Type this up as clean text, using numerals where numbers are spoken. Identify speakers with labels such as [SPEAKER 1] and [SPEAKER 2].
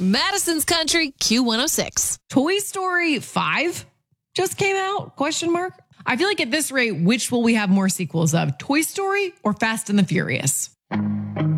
[SPEAKER 1] Madison's Country Q106.
[SPEAKER 2] Toy Story 5 just came out? Question mark. I feel like at this rate, which will we have more sequels of? Toy Story or Fast and the Furious?